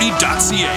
TheFurniture.ca.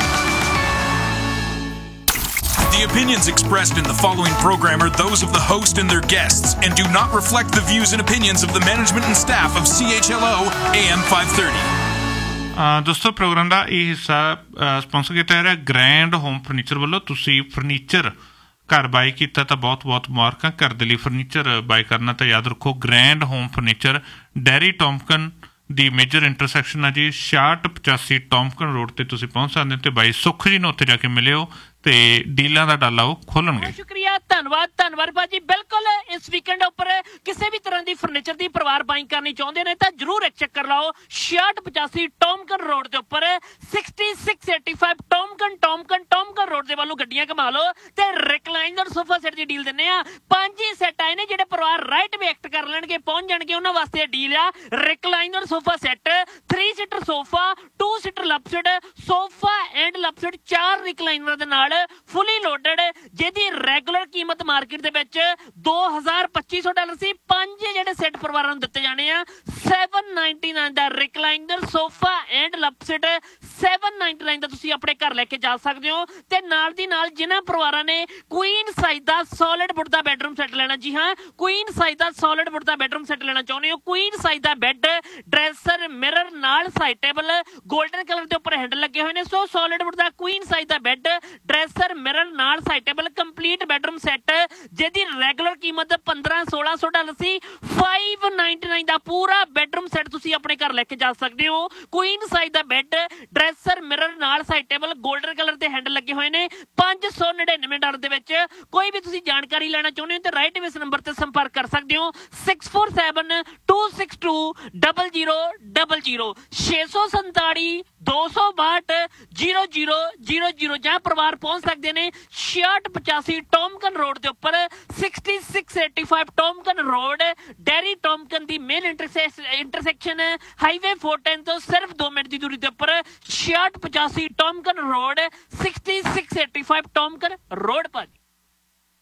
The opinions expressed in the following program are those of the host and their guests and do not reflect the views and opinions of the management and staff of CHLO AM 530. ਦੋਸਤੋ programme ਦਾ ਇਹ ਹਿੱਸਾ sponsor ਕੀਤਾ ਜਾ ਰਿਹਾ grand home furniture ਵੱਲੋਂ। ਤੁਸੀਂ furniture ਘਰ bye ਕੀਤਾ ਤਾਂ ਬਹੁਤ ਬਹੁਤ ਮੁਬਾਰਕਾਂ। ਘਰ ਦੇ ਲਈ ਫਰਨੀਚਰ ਬਾਏ ਕਰਨਾ ਤਾਂ ਯਾਦ ਰੱਖੋ ਗ੍ਰੈਂਡ ਹੋਮ ਫਰਨੀਚਰ ਡੈਰੀ ਟੋਮਕਨ ਦੀ ਮੇਜਰ ਇੰਟਰਸੈਕਸ਼ਨ ਆ ਜੀ। 6685 ਟੋਮਕਨ ਰੋਡ ਤੇ ਤੁਸੀਂ ਪਹੁੰਚ ਸਕਦੇ ਹੋ ਤੇ ਬਾਈ ਸੁੱਖ ਜੀ ਨੂੰ ਉੱਥੇ ਜਾ ਕੇ ਮਿਲਿਓ ਤੇ ਡੀਲਾਂ ਦਾ ਡਾਲਾ ਉਹ ਖੋਲਣਗੇ। ਸ਼ੁਕਰੀਆ, ਧੰਨਵਾਦ ਭਾਜੀ। ਬਿਲਕੁਲ ਇਸ ਵੀਕਐਂਡ ਉੱਪਰ ਕਿਸੇ ਵੀ ਤਰ੍ਹਾਂ ਦੀ ਫਰਨੀਚਰ ਦੀ ਪਰਿਵਾਰ ਬਾਈਂਗ ਕਰਨੀ ਚਾਹੁੰਦੇ ਨੇ ਤਾਂ ਜ਼ਰੂਰ ਇੱਕ ਚੱਕਰ ਲਾਓ 6685 ਟੋਮਕਨ ਰੋਡ ਦੇ ਉੱਪਰ। 6685 ਟੋਮਕਨ ਰੋਡ ਦੇ ਵੱਲੋਂ ਗੱਡੀਆਂ ਘੁਮਾ ਲਓ ਤੇ ਰਿਕਲਾਈਨਰ ਸੋਫਾ ਸੈੱਟ ਦੀ ਡੀਲ ਦਿੰਦੇ ਆ। 5 ਹੀ ਸੈੱਟ ਆਏ ਨੇ ਜਿਹੜੇ ਪਰਿਵਾਰ ਰਾਈਟ ਵੇ ਐਕਟ ਕਰ ਲੈਣਗੇ, ਪਹੁੰਚ ਜਾਣਗੇ, ਉਹਨਾਂ ਵਾਸਤੇ ਡੀਲ ਆ recliner sofa set 3 seater sofa 2 seater ਲਪਸਡ sofa and ਲਪਸਡ 4 recliner ਦੇ ਨਾਲ ਫੁੱਲੀ ਲੋਡਡ, ਜਿਹਦੀ ਰੈਗੂਲਰ ਕੀਮਤ ਮਾਰਕੀਟ ਦੇ ਵਿੱਚ $2,2500 ਸੀ। 5 ਜਿਹੜੇ ਸੈੱਟ ਪਰਿਵਾਰਾਂ ਨੂੰ ਦਿੱਤੇ ਜਾਣੇ ਆ। 799 ਦਾ ਰਿਕਲਾਈਨਰ ਸੋਫਾ ਐਂਡ ਲਪਸਡ 799 ਦਾ ਤੁਸੀਂ ਆਪਣੇ ਘਰ ਲੈ ਕੇ ਜਾ ਸਕਦੇ ਹੋ। ਤੇ ਨਾਲ ਦੀ ਨਾਲ ਜਿਨ੍ਹਾਂ ਪਰਿਵਾਰਾਂ ਨੇ ਕੁਈਨ ਸਾਈਜ਼ ਦਾ ਸੋਲਿਡ ਵੁੱਡ ਦਾ ਬੈਡਰੂਮ ਸੈੱਟ ਲੈਣਾ, ਜੀ ਹਾਂ ਕੁਈਨ ਸਾਈਜ਼ ਦਾ ਸੋਲਿਡ ਵੁੱਡ ਦਾ ਬੈਡਰੂਮ ਸੈੱਟ ਲੈਣਾ ਚਾਹੁੰਦੇ ਹੋ, ਕੁਈਨ ਸਾਈਜ਼ ਦਾ ਬੈੱਡ ਡਰੈਸਰ ਮਿਰਰ ਨਾਲ ਸਾਈਡ ਟੇਬਲ 골ਡਨ ਕਲਰ ਦੇ ਉੱਪਰ ਹੈਂਡਲ ਲੱਗੇ ਹੋਏ ਨੇ। ਸੋ ਸੋਲਿਡ ਵੁੱਡ ਦਾ ਕੁਈਨ ਸਾਈਜ਼ ਦਾ ਬੈੱਡ ਡਰੈਸਰ ਮਿਰਰ ਨਾਲ side table complete bedroom set, ਜਿਹਦੀ ਰੈਗੂਲਰ ਕੀਮਤ $1,500-1600 ਸੀ। 599 ਦਾ ਪੂਰਾ ਬੈਡਰੂਮ ਸੈੱਟ ਤੁਸੀਂ ਆਪਣੇ ਘਰ ਲੈ ਕੇ ਜਾ ਸਕਦੇ ਹੋ। ਕੁਈਨ ਸਾਈਜ਼ ਦਾ ਬੈੱਡ ਡਰੈਸਰ ਮਿਰਰ ਨਾਲ ਸਾਈਡ ਟੇਬਲ 골ਡਨ ਕਲਰ ਦੇ ਹੈਂਡਲ ਲੱਗੇ ਹੋਏ ਨੇ। $599 ਦੇ ਵਿੱਚ। ਕੋਈ ਵੀ ਤੁਸੀਂ ਜਾਣਕਾਰੀ ਲੈਣਾ ਚਾਹੁੰਦੇ ਹੋ ਤੇ ਰਾਈਟ ਵੇ ਇਸ ਨੰਬਰ ਤੇ ਸੰਪਰਕ ਕਰ ਸਕਦੇ ਹੋ 6472620000 647-262-0000 ਜਾਂ ਪਰਿਵਾਰ ਪਹੁੰਚ ਸਕਦੇ ਨੇ 6685 ਟੋਮਕਨ ਰੋਡ ਦੇ ਉੱਪਰ। 6685 ਟੋਮਕਨ ਰੋਡ ਡੈਰੀ ਟੋਮਕਨ ਦੀ ਮੇਨ ਇੰਟਰਸੈਕਸ਼ਨ ਹਾਈਵੇ 410 ਤੋਂ ਸਿਰਫ 2 ਮਿੰਟ ਦੀ ਦੂਰੀ ਦੇ ਉੱਪਰ। 6685 ਟੋਮਕਨ ਰੋਡ 6685 ਟੋਮਕਨ ਰੋਡ ਭਾਜੀ।